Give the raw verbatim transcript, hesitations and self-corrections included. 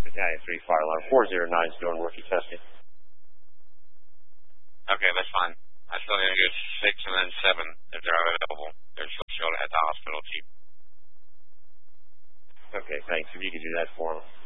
Battalion three, fire alarm four zero nine is doing rookie testing. Okay, that's fine. I still need to get six and then seven if they're available. They're still showed at the hospital, Chief. Okay, thanks. If you could do that for them.